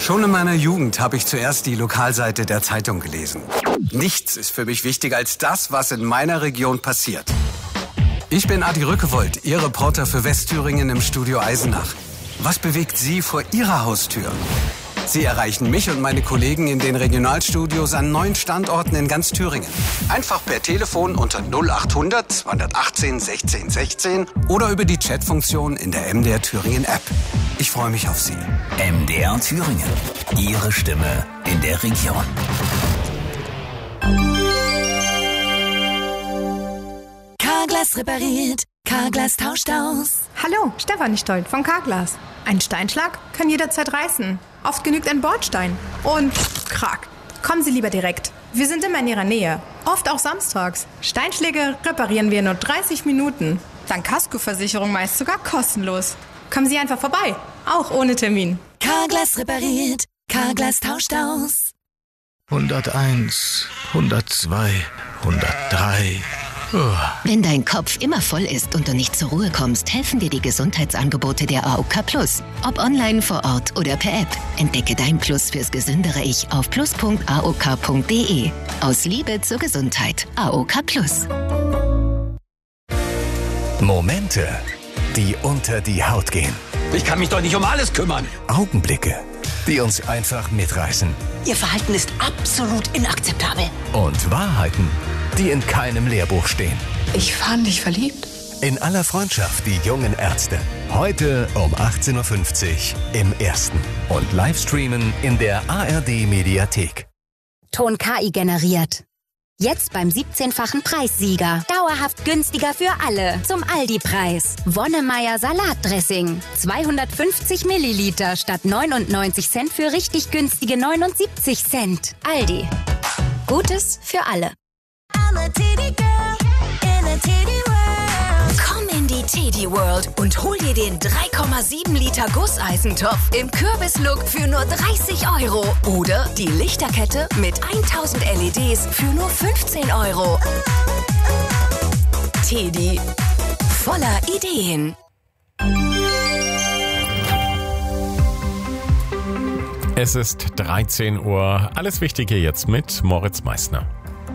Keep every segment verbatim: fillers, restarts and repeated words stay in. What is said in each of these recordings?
Schon in meiner Jugend habe ich zuerst die Lokalseite der Zeitung gelesen. Nichts ist für mich wichtiger als das, was in meiner Region passiert. Ich bin Adi Rückewold, Ihr Reporter für Westthüringen im Studio Eisenach. Was bewegt Sie vor Ihrer Haustür? Sie erreichen mich und meine Kollegen in den Regionalstudios an neun Standorten in ganz Thüringen. Einfach per Telefon unter null achthundert zweihundertachtzehn sechzehn sechzehn oder über die Chatfunktion in der M D R Thüringen App. Ich freue mich auf Sie. M D R Thüringen. Ihre Stimme in der Region. Carglass repariert. Carglass tauscht aus. Hallo, Stefanie Stolt von Carglass. Ein Steinschlag kann jederzeit reißen. Oft genügt ein Bordstein. Und krack. Kommen Sie lieber direkt. Wir sind immer in Ihrer Nähe. Oft auch samstags. Steinschläge reparieren wir in nur dreißig Minuten. Dank Kaskoversicherung meist sogar kostenlos. Kommen Sie einfach vorbei. Auch ohne Termin. Carglass repariert. Carglass tauscht aus. hunderteins, hundertzwei, hundertdrei... Wenn dein Kopf immer voll ist und du nicht zur Ruhe kommst, helfen dir die Gesundheitsangebote der A O K Plus. Ob online, vor Ort oder per App. Entdecke dein Plus fürs gesündere Ich auf plus punkt a o k punkt d e. Aus Liebe zur Gesundheit. A O K Plus. Momente, die unter die Haut gehen. Ich kann mich doch nicht um alles kümmern. Augenblicke, die uns einfach mitreißen. Ihr Verhalten ist absolut inakzeptabel. Und Wahrheiten, die in keinem Lehrbuch stehen. Ich fand dich verliebt. In aller Freundschaft, die jungen Ärzte. Heute um achtzehn Uhr fünfzig im Ersten. Und Livestreamen in der A R D-Mediathek. Ton K I generiert. Jetzt beim siebzehnfachen Preissieger. Dauerhaft günstiger für alle. Zum Aldi-Preis. Wonnemeier Salatdressing. zweihundertfünfzig Milliliter statt neunundneunzig Cent für richtig günstige neunundsiebzig Cent. Aldi. Gutes für alle. Komm in die Teddy World und hol dir den drei Komma sieben Liter Gusseisentopf im Kürbislook für nur dreißig Euro. Oder die Lichterkette mit tausend L E Ds für nur fünfzehn Euro. Teddy. Voller Ideen. Es ist dreizehn Uhr. Alles Wichtige jetzt mit Moritz Meissner.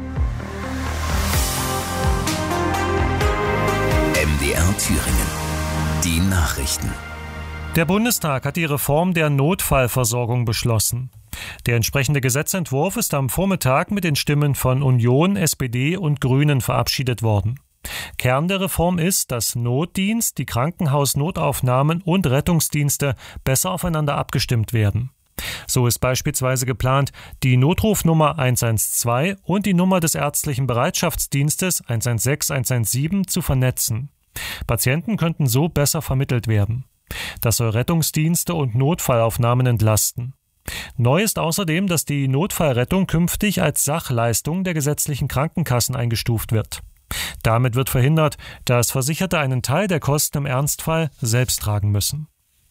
M D R Thüringen. Die Nachrichten. Der Bundestag hat die Reform der Notfallversorgung beschlossen. Der entsprechende Gesetzentwurf ist am Vormittag mit den Stimmen von Union, S P D und Grünen verabschiedet worden. Kern der Reform ist, dass Notdienst, die Krankenhausnotaufnahmen und Rettungsdienste besser aufeinander abgestimmt werden. So ist beispielsweise geplant, die Notrufnummer eins eins zwei und die Nummer des ärztlichen Bereitschaftsdienstes eins eins sechs eins eins sieben zu vernetzen. Patienten könnten so besser vermittelt werden. Das soll Rettungsdienste und Notfallaufnahmen entlasten. Neu ist außerdem, dass die Notfallrettung künftig als Sachleistung der gesetzlichen Krankenkassen eingestuft wird. Damit wird verhindert, dass Versicherte einen Teil der Kosten im Ernstfall selbst tragen müssen.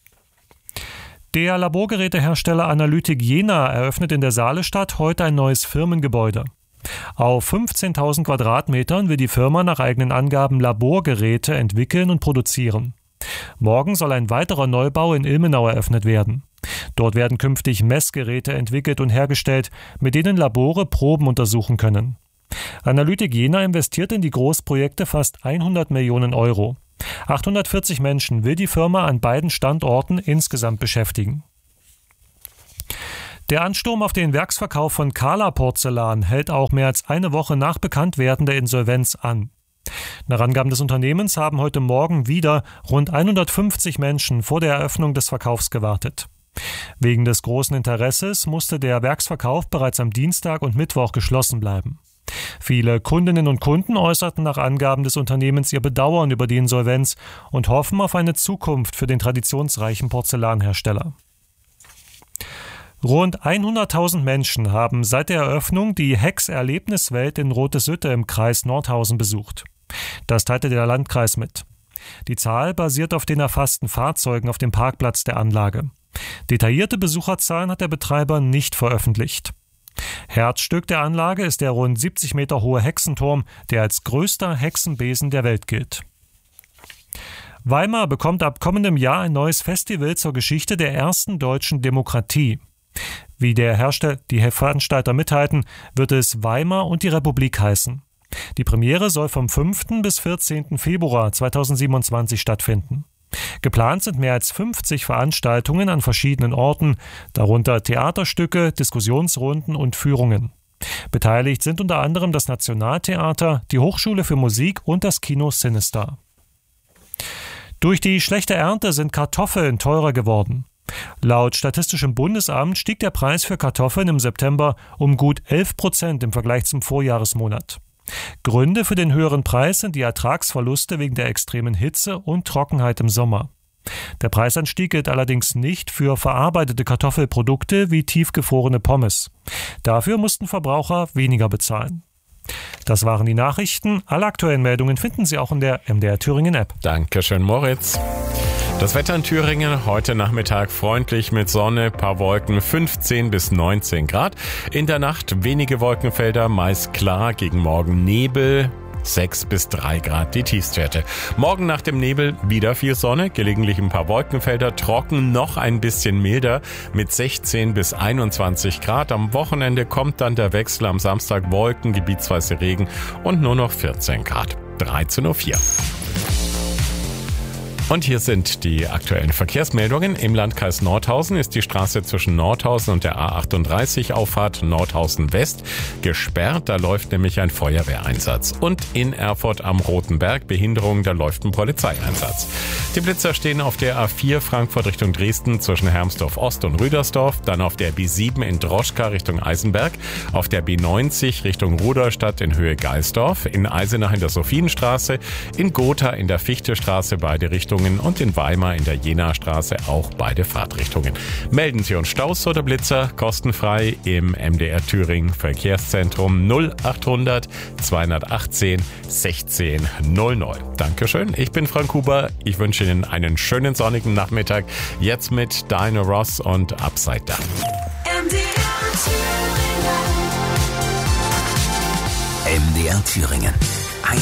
Der Laborgerätehersteller Analytik Jena eröffnet in der Saalestadt heute ein neues Firmengebäude. Auf fünfzehntausend Quadratmetern will die Firma nach eigenen Angaben Laborgeräte entwickeln und produzieren. Morgen soll ein weiterer Neubau in Ilmenau eröffnet werden. Dort werden künftig Messgeräte entwickelt und hergestellt, mit denen Labore Proben untersuchen können. Analytik Jena investiert in die Großprojekte fast hundert Millionen Euro. achthundertvierzig Menschen will die Firma an beiden Standorten insgesamt beschäftigen. Der Ansturm auf den Werksverkauf von Kala Porzellan hält auch mehr als eine Woche nach Bekanntwerden der Insolvenz an. Nach Angaben des Unternehmens haben heute Morgen wieder rund hundertfünfzig Menschen vor der Eröffnung des Verkaufs gewartet. Wegen des großen Interesses musste der Werksverkauf bereits am Dienstag und Mittwoch geschlossen bleiben. Viele Kundinnen und Kunden äußerten nach Angaben des Unternehmens ihr Bedauern über die Insolvenz und hoffen auf eine Zukunft für den traditionsreichen Porzellanhersteller. Rund hunderttausend Menschen haben seit der Eröffnung die Hex-Erlebniswelt in Rote-Sütte im Kreis Nordhausen besucht. Das teilte der Landkreis mit. Die Zahl basiert auf den erfassten Fahrzeugen auf dem Parkplatz der Anlage. Detaillierte Besucherzahlen hat der Betreiber nicht veröffentlicht. Herzstück der Anlage ist der rund siebzig Meter hohe Hexenturm, der als größter Hexenbesen der Welt gilt. Weimar bekommt ab kommendem Jahr ein neues Festival zur Geschichte der ersten deutschen Demokratie. Wie der Hersteller, die Veranstalter mitteilten, wird es Weimar und die Republik heißen. Die Premiere soll vom fünften bis vierzehnten Februar zweitausendsiebenundzwanzig stattfinden. Geplant sind mehr als fünfzig Veranstaltungen an verschiedenen Orten, darunter Theaterstücke, Diskussionsrunden und Führungen. Beteiligt sind unter anderem das Nationaltheater, die Hochschule für Musik und das Kino Sinister. Durch die schlechte Ernte sind Kartoffeln teurer geworden. Laut Statistischem Bundesamt stieg der Preis für Kartoffeln im September um gut elf Prozent im Vergleich zum Vorjahresmonat. Gründe für den höheren Preis sind die Ertragsverluste wegen der extremen Hitze und Trockenheit im Sommer. Der Preisanstieg gilt allerdings nicht für verarbeitete Kartoffelprodukte wie tiefgefrorene Pommes. Dafür mussten Verbraucher weniger bezahlen. Das waren die Nachrichten. Alle aktuellen Meldungen finden Sie auch in der M D R Thüringen App. Dankeschön, Moritz. Das Wetter in Thüringen heute Nachmittag freundlich mit Sonne, paar Wolken, fünfzehn bis neunzehn Grad. In der Nacht wenige Wolkenfelder, meist klar, gegen Morgen Nebel, sechs bis drei Grad die Tiefstwerte. Morgen nach dem Nebel wieder viel Sonne, gelegentlich ein paar Wolkenfelder, trocken, noch ein bisschen milder mit sechzehn bis einundzwanzig Grad. Am Wochenende kommt dann der Wechsel, am Samstag Wolken, gebietsweise Regen und nur noch vierzehn Grad. dreizehn Uhr vier. Und hier sind die aktuellen Verkehrsmeldungen. Im Landkreis Nordhausen ist die Straße zwischen Nordhausen und der A achtunddreißig Auffahrt Nordhausen West gesperrt. Da läuft nämlich ein Feuerwehreinsatz. Und in Erfurt am Roten Berg Behinderung, da läuft ein Polizeieinsatz. Die Blitzer stehen auf der A vier Frankfurt Richtung Dresden zwischen Hermsdorf Ost und Rüdersdorf, dann auf der B sieben in Droschka Richtung Eisenberg, auf der B neunzig Richtung Rudolstadt in Höhe Geisdorf, in Eisenach in der Sophienstraße, in Gotha in der Fichtestraße beide Richtungen und in Weimar in der Jenastraße auch beide Fahrtrichtungen. Melden Sie uns Staus oder Blitzer kostenfrei im M D R Thüringen Verkehrszentrum null achthundert zweihundertachtzehn sechzehn null neun. Dankeschön, ich bin Frank Huber. Ich wünsche Ihnen einen schönen sonnigen Nachmittag. Jetzt mit Diana Ross und Upside Down. M D R Thüringen. M D R Thüringen.